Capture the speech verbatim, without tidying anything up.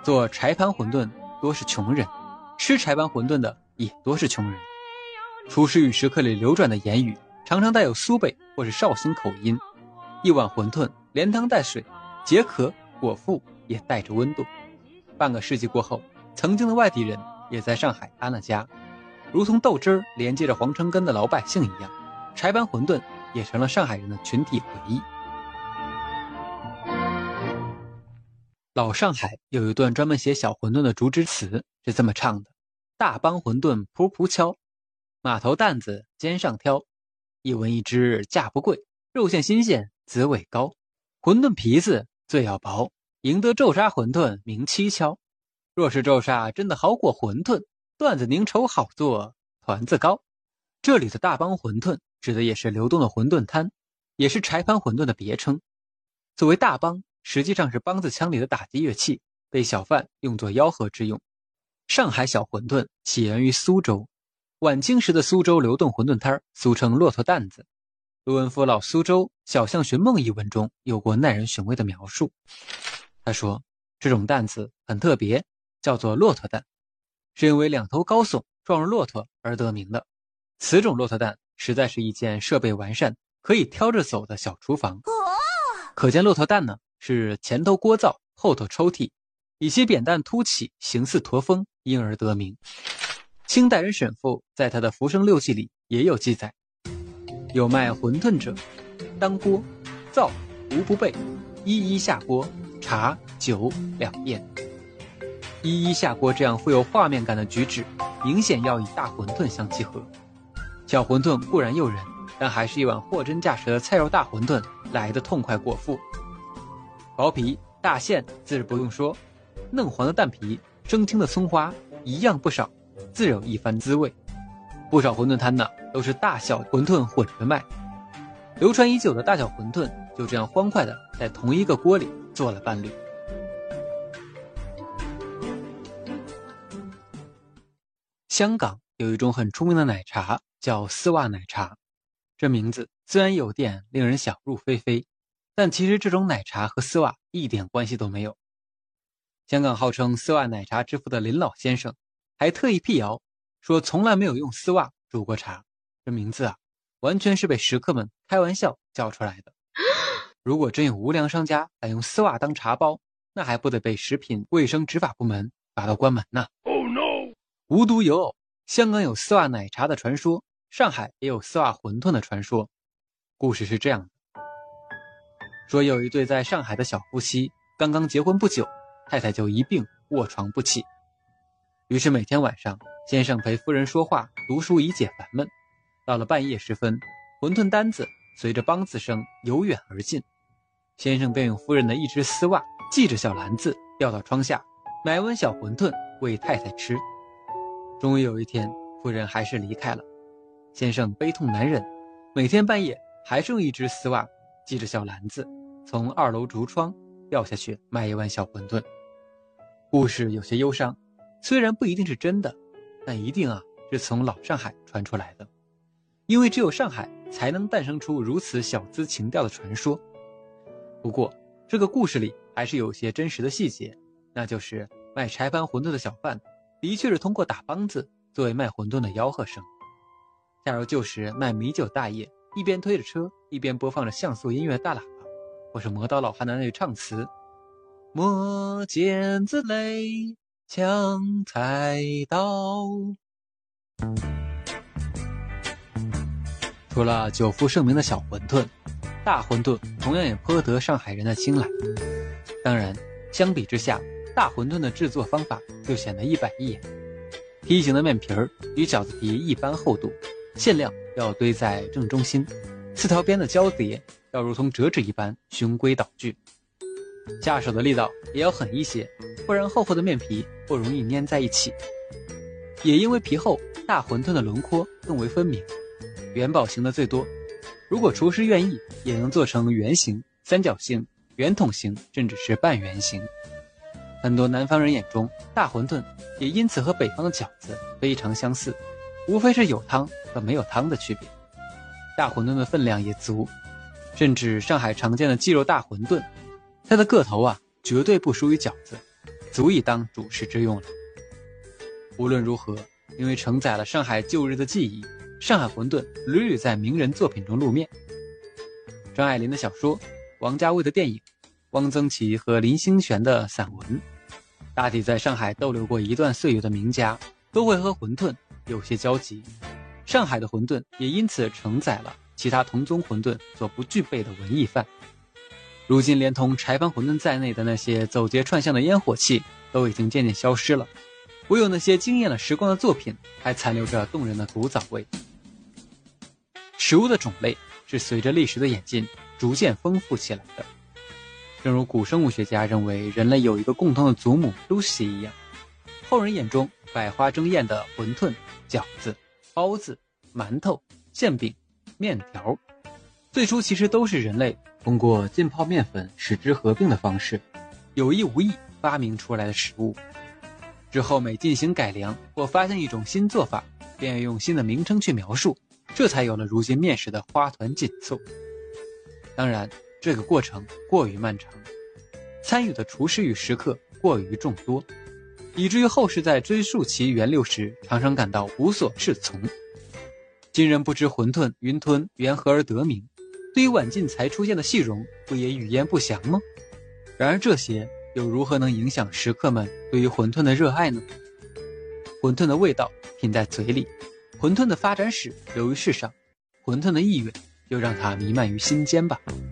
做柴盘馄饨多是穷人，吃柴盘馄饨的也多是穷人。厨师与食客里流转的言语常常带有苏北或是绍兴口音，一碗馄饨连汤带水，解渴果腹，也带着温度。半个世纪过后，曾经的外地人也在上海安了家，如同豆汁儿连接着皇城根的老百姓一样，柴盘馄饨也成了上海人的群体回忆。老上海有一段专门写小馄饨的竹枝词，是这么唱的：大帮馄饨噗噗敲，码头担子肩上挑，一文一只价不贵，肉馅新鲜滋味高，馄饨皮子最要薄，赢得皱沙馄饨名七敲。若是皱沙真的好裹馄饨，段子宁稠好做团子糕。这里的大帮馄饨指的也是流动的馄饨摊，也是柴盘馄饨的别称。作为大帮，实际上是梆子腔里的打击乐器，被小贩用作吆喝之用。上海小馄饨起源于苏州，晚清时的苏州流动馄饨摊俗称骆驼担子。陆文夫《老苏州小巷寻梦》一文中有过耐人寻味的描述。他说，这种担子很特别，叫做骆驼担，是因为两头高耸状如骆驼而得名的。此种骆驼担实在是一件设备完善，可以挑着走的小厨房。可见骆驼担呢，是前头锅灶，后头抽屉，以其扁担凸起，形似驼峰，因而得名。清代人沈复在他的《浮生六记》里也有记载：有卖馄饨者，当锅灶无不备，一一下锅，茶酒两宴。一一下锅这样富有画面感的举止，明显要与大馄饨相契合。小馄饨固然诱人，但还是一碗货真价实的菜肉大馄饨来得痛快果腹。薄皮大馅自不用说，嫩黄的蛋皮生青的葱花一样不少，自有一番滋味。不少馄饨摊呢都是大小馄饨混着卖，流传已久的大小馄饨就这样欢快的在同一个锅里做了伴侣。香港有一种很出名的奶茶叫丝袜奶茶，这名字虽然有点令人想入非非，但其实这种奶茶和丝袜一点关系都没有。香港号称丝袜奶茶之父的林老先生还特意辟谣说从来没有用丝袜煮过茶，这名字啊完全是被食客们开玩笑叫出来的。如果真有无良商家敢用丝袜当茶包，那还不得被食品卫生执法部门罚到关门呢。 Oh no！ 无独有偶，香港有丝袜奶茶的传说，上海也有丝袜馄饨的传说。故事是这样的，说有一对在上海的小夫妻刚刚结婚不久，太太就一病卧床不起。于是每天晚上，先生陪夫人说话读书以解烦闷。到了半夜时分，馄饨单子随着梆子声由远而近，先生便用夫人的一只丝袜系着小篮子掉到窗下，买碗小馄饨喂太太吃。终于有一天，夫人还是离开了，先生悲痛难忍，每天半夜还是用一只丝袜系着小篮子从二楼竹窗掉下去买一碗小馄饨。故事有些忧伤，虽然不一定是真的，但一定啊是从老上海传出来的，因为只有上海才能诞生出如此小资情调的传说。不过这个故事里还是有些真实的细节，那就是卖柴盘馄饨的小贩的确是通过打梆子作为卖馄饨的吆喝声。假如旧时卖米酒大爷一边推着车一边播放着像素音乐大喇叭，或是磨刀老汉的那句唱词，磨剪子嘞抢菜刀。除了久负盛名的小馄饨，大馄饨同样也颇得上海人的青睐。当然相比之下，大馄饨的制作方法就显得一板一眼。梯形的面皮儿与饺子皮一般厚度，馅料要堆在正中心，四条边的交叠要如同折纸一般循规蹈矩，下手的力道也要狠一些，不然厚厚的面皮不容易粘在一起。也因为皮厚，大馄饨的轮廓更为分明，元宝形的最多，如果厨师愿意也能做成圆形、三角形、圆筒形，甚至是半圆形。很多南方人眼中，大馄饨也因此和北方的饺子非常相似，无非是有汤和没有汤的区别。大馄饨的分量也足，甚至上海常见的鸡肉大馄饨，它的个头啊绝对不输于饺子， 足以当主食之用了。无论如何，因为承载了上海旧日的记忆，上海馄饨屡屡在名人作品中露面。张爱玲的小说，王家卫的电影，汪曾祺和林清玄的散文，大抵在上海逗留过一段岁月的名家都会和馄饨有些交集。上海的馄饨也因此承载了其他同宗馄饨所不具备的文艺范。如今连同柴房馄饨在内的那些走街串巷的烟火气都已经渐渐消失了，唯有那些惊艳了时光的作品还残留着动人的古早味。食物的种类是随着历史的演进逐渐丰富起来的，正如古生物学家认为人类有一个共同的祖母 Lucy 一样，后人眼中百花争艳的馄饨、饺子、包子、馒头、馅饼、面条，最初其实都是人类通过浸泡面粉使之合并的方式，有意无意发明出来的食物。之后每进行改良或发现一种新做法，便要用新的名称去描述，这才有了如今面食的花团锦簇。当然，这个过程过于漫长，参与的厨师与食客过于众多，以至于后世在追溯其源流时常常感到无所适从。今人不知馄饨、云吞缘何而得名，对于晚近才出现的细蓉，不也语焉不详吗？然而这些又如何能影响食客们对于馄饨的热爱呢？馄饨的味道品在嘴里，馄饨的发展史流于世上，馄饨的意愿就让它弥漫于心间吧。